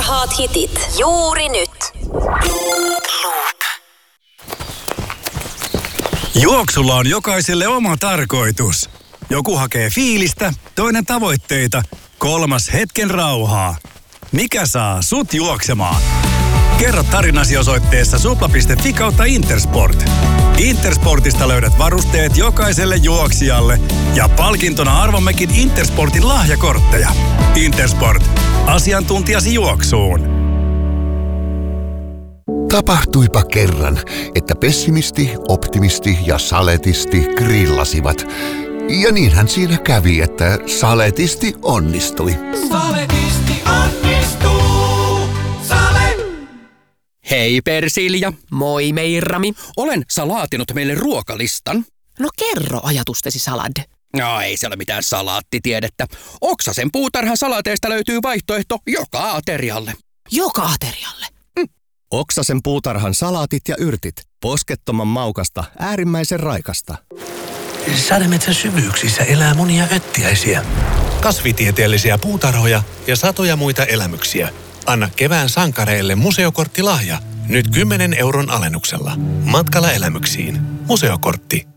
parhaat hitit juuri nyt. Juoksulla on jokaiselle oma tarkoitus. Joku hakee fiilistä, toinen tavoitteita, kolmas hetken rauhaa. Mikä saa sut juoksemaan? Kerro tarinasi osoitteessa supla.fi/Intersport. Intersportista löydät varusteet jokaiselle juoksijalle ja palkintona arvommekin Intersportin lahjakortteja. Intersport. Asiantuntijasi juoksuun. Tapahtuipa kerran, että pessimisti, optimisti ja saletisti grillasivat. Ja niinhän siinä kävi, että saletisti onnistui. Saletisti onnistuu. Sale! Hei Persilja. Moi Meirami. Olen salaatinut meille ruokalistan. No kerro ajatustesi salad. No ei se ole mitään salaattitiedettä. Oksasen puutarhan salaateista löytyy vaihtoehto joka aterialle. Joka aterialle? Oksasen puutarhan salaatit ja yrtit. Poskettoman maukasta, äärimmäisen raikasta. Sademetsän syvyyksissä elää monia öttiäisiä, kasvitieteellisiä puutarhoja ja satoja muita elämyksiä. Anna kevään sankareille museokorttilahja. Nyt 10 € alennuksella. Matkalla elämyksiin. Museokortti.